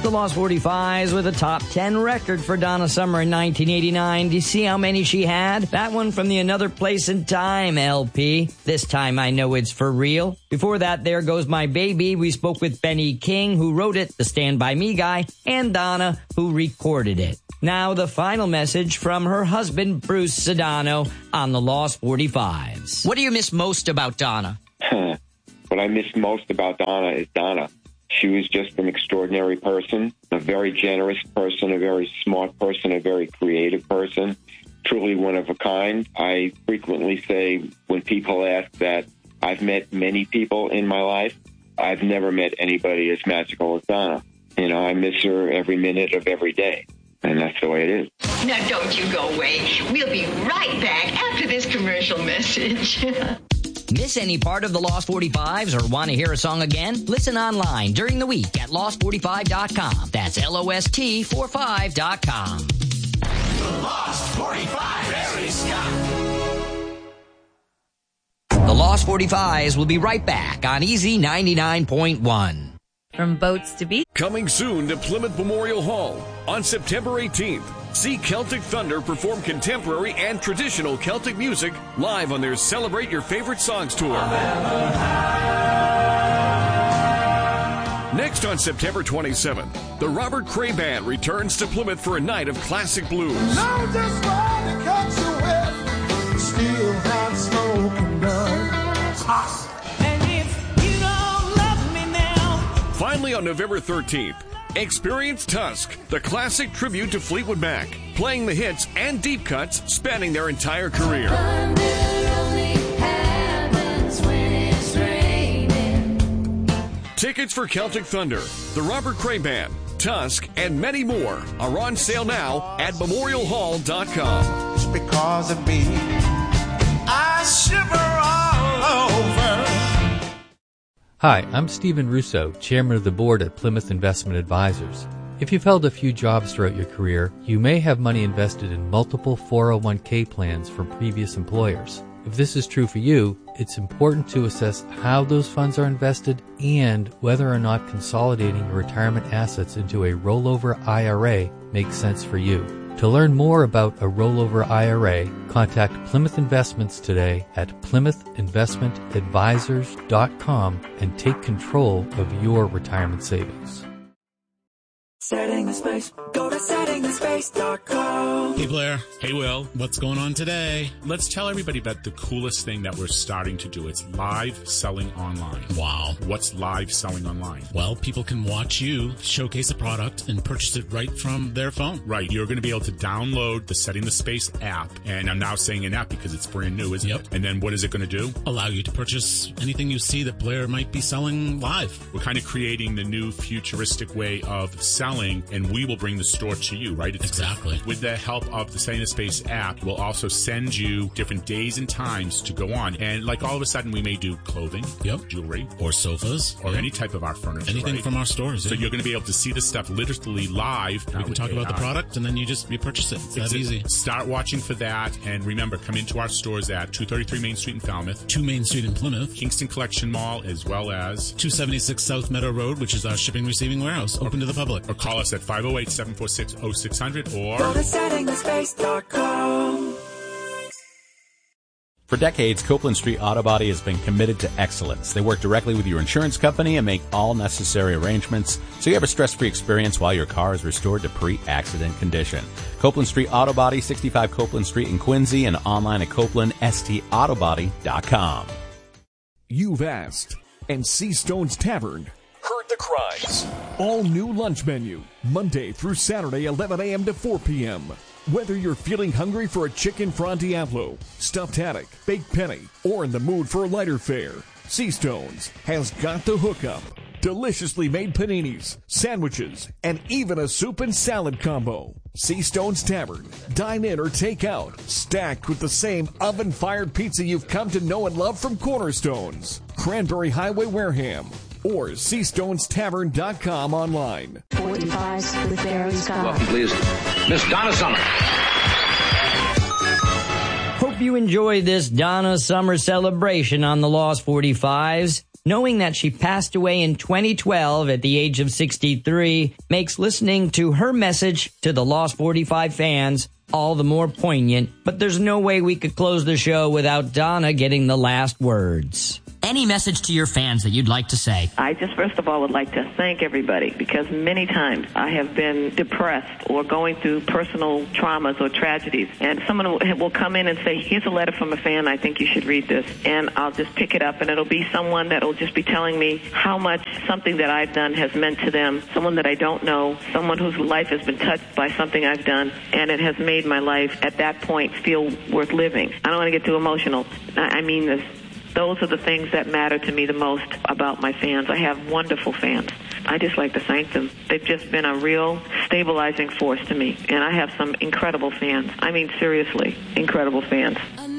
The Lost 45s with a top 10 record for Donna Summer in 1989. Do you see how many she had? That one from the Another Place in Time LP. This time I know it's for real. Before that, There Goes My Baby. We spoke with Benny King, who wrote it, the Stand By Me guy, and Donna, who recorded it. Now the final message from her husband, Bruce Sedano, on the Lost 45s. What do you miss most about Donna? What I miss most about Donna is Donna. She was just an extraordinary person, a very generous person, a very smart person, a very creative person, truly one of a kind. I frequently say when people ask that I've met many people in my life, I've never met anybody as magical as Donna. You know, I miss her every minute of every day, and that's the way it is. Now, don't you go away. We'll be right back after this commercial message. Miss any part of the Lost 45s or want to hear a song again? Listen online during the week at lost45.com. That's LOST45.com. The Lost 45, Barry Scott. The Lost 45s will be right back on Easy 99.1. From boats to beach. Coming soon to Plymouth Memorial Hall on September 18th. See Celtic Thunder perform contemporary and traditional Celtic music live on their Celebrate Your Favorite Songs tour. Next on September 27th, the Robert Cray Band returns to Plymouth for a night of classic blues. Know just why it comes to it. Still hot smoking done. And if you don't love me now. Finally on November 13th, experience Tusk, the classic tribute to Fleetwood Mac, playing the hits and deep cuts spanning their entire career. Tickets for Celtic Thunder, the Robert Cray Band, Tusk, and many more are on sale now at memorialhall.com. Just because of me, I shiver all over. Hi, I'm Stephen Russo, Chairman of the Board at Plymouth Investment Advisors. If you've held a few jobs throughout your career, you may have money invested in multiple 401k plans from previous employers. If this is true for you, it's important to assess how those funds are invested and whether or not consolidating your retirement assets into a rollover IRA makes sense for you. To learn more about a rollover IRA, contact Plymouth Investments today at PlymouthInvestmentAdvisors.com and take control of your retirement savings. Setting the space. Go to settingthespace.com. Hey Blair. Hey Will. What's going on today? Let's tell everybody about the coolest thing that we're starting to do. It's live selling online. Wow. What's live selling online? Well, people can watch you showcase a product and purchase it right from their phone. Right. You're going to be able to download the Setting the Space app. And I'm now saying an app because it's brand new, isn't it? And then what is it going to do? Allow you to purchase anything you see that Blair might be selling live. We're kind of creating the new futuristic way of selling, and we will bring the store to you, right? Exactly. With the help of the Setting the Space app, we'll also send you different days and times to go on. And like all of a sudden, we may do clothing, jewelry, or sofas, or any type of our furniture. Anything from our stores. So you're going to be able to see the stuff literally live. We can talk about the product, and then you purchase it. It's that easy. Start watching for that. And remember, come into our stores at 233 Main Street in Falmouth, 2 Main Street in Plymouth, Kingston Collection Mall, as well as 276 South Meadow Road, which is our shipping receiving warehouse, open to the public. Or call us at 508-746-0600 or go to settingthespace.com. For decades, Copeland Street Auto Body has been committed to excellence. They work directly with your insurance company and make all necessary arrangements so you have a stress-free experience while your car is restored to pre-accident condition. Copeland Street Auto Body, 65 Copeland Street in Quincy, and online at CopelandSTAutobody.com. You've asked, and Seastone's Tavern heard the cries. All new lunch menu, Monday through Saturday, 11 a.m. to 4 p.m. Whether you're feeling hungry for a chicken Fra Diavolo, stuffed haddock, baked penny, or in the mood for a lighter fare, Seastone's has got the hookup. Deliciously made paninis, sandwiches, and even a soup and salad combo. Seastone's Tavern. Dine in or take out. Stacked with the same oven-fired pizza you've come to know and love from Cornerstones, Cranberry Highway, Wareham, or SeastonesTavern.com online. 45s with Barry Scott. Welcome, please, Miss Donna Summer. Hope you enjoyed this Donna Summer celebration on the Lost 45s. knowing that she passed away in 2012 at the age of 63 makes listening to her message to the Lost 45 fans all the more poignant, but there's no way we could close the show without Donna getting the last words. Any message to your fans that you'd like to say? I just first of all would like to thank everybody, because many times I have been depressed or going through personal traumas or tragedies, and someone will come in and say, here's a letter from a fan, I think you should read this, and I'll just pick it up, and it'll be someone that will just be telling me how much something that I've done has meant to them, someone that I don't know, someone whose life has been touched by something I've done, and it has made my life at that point feel worth living. I don't want to get too emotional. I mean this. Those are the things that matter to me the most about my fans. I have wonderful fans. I just like to thank them. They've just been a real stabilizing force to me. And I have some incredible fans. I mean, seriously, incredible fans.